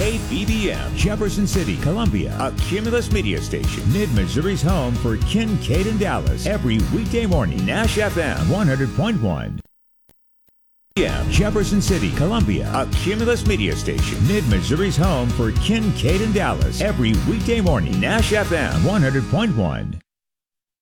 KBBM, Jefferson City, Columbia, a Cumulus media station. Mid-Missouri's home for Kincaid and Dallas. Every weekday morning, Nash FM 100.1. Jefferson City, Columbia, a Cumulus media station. Mid-Missouri's home for Kincaid and Dallas. Every weekday morning, Nash FM 100.1.